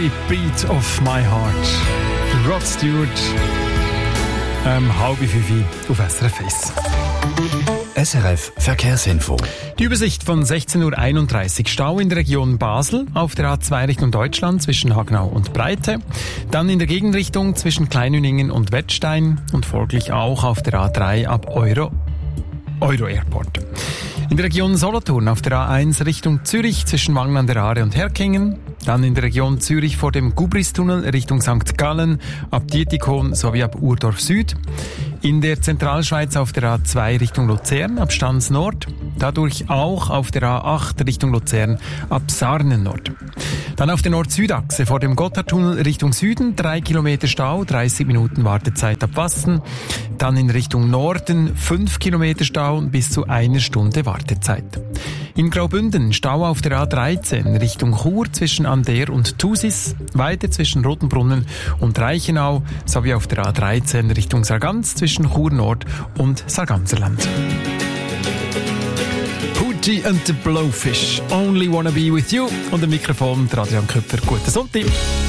Beat of My Heart. Rod Stewart, 4:30 auf SRF 1. SRF Verkehrsinfo. Die Übersicht von 16:31 Uhr. Stau in der Region Basel auf der A2 Richtung Deutschland zwischen Hagenau und Breite. Dann in der Gegenrichtung zwischen Kleinüningen und Wettstein und folglich auch auf der A3 ab Euro Airport. In der Region Solothurn auf der A1 Richtung Zürich zwischen Wangen an der Aare und Herkingen. Dann in der Region Zürich vor dem Gubristunnel Richtung St. Gallen, ab Dietikon sowie ab Urdorf Süd. In der Zentralschweiz auf der A2 Richtung Luzern ab Stans Nord. Dadurch auch auf der A8 Richtung Luzern ab Sarnen Nord. Dann auf der Nord-Süd-Achse vor dem Gotthardtunnel Richtung Süden 3 Kilometer Stau, 30 Minuten Wartezeit ab Wassen. Dann in Richtung Norden 5 Kilometer Stau und bis zu 1 Stunde Wartezeit. In Graubünden Stau auf der A13 Richtung Chur zwischen Ander und Thusis, weiter zwischen Rotenbrunnen und Reichenau sowie auf der A13 Richtung Sargans zwischen Chur Nord und Sarganserland. Hootie and the Blowfish, Only Wanna Be With You und am Mikrofon Adrian Köpfer. Guten Sonntag.